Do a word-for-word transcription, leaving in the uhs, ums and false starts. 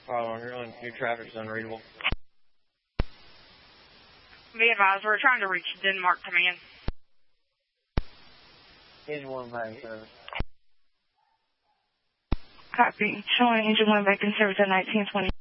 Oh, your, your traffic's unreadable. Be advised, we're trying to reach Denmark Command. Engine one back in service. Copy. Showing engine one back in service at nineteen twenty.